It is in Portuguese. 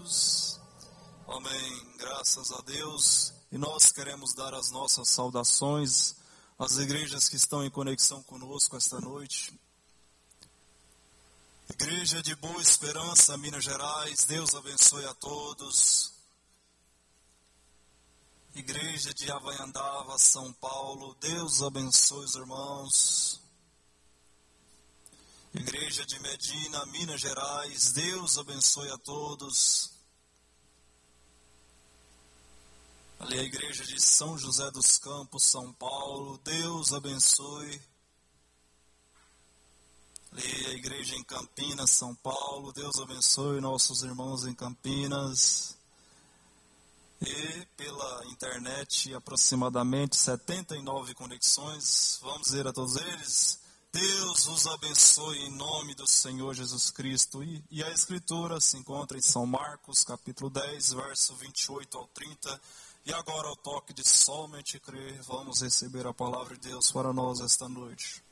Jesus. Amém. Graças a Deus. E nós queremos dar as nossas saudações às igrejas que estão em conexão conosco esta noite. Igreja de Boa Esperança, Minas Gerais, Deus abençoe a todos. Igreja de Havaiandava, São Paulo, Deus abençoe os irmãos. Igreja de Medina, Minas Gerais, Deus abençoe a todos. Ali a igreja de São José dos Campos, São Paulo, Deus abençoe. Ali a igreja em Campinas, São Paulo, Deus abençoe nossos irmãos em Campinas. E pela internet, aproximadamente 79 conexões, vamos dizer a todos eles, Deus os abençoe em nome do Senhor Jesus Cristo. E a Escritura se encontra em São Marcos, capítulo 10, verso 28 ao 30. E agora, ao toque de somente crer, vamos receber a palavra de Deus para nós esta noite.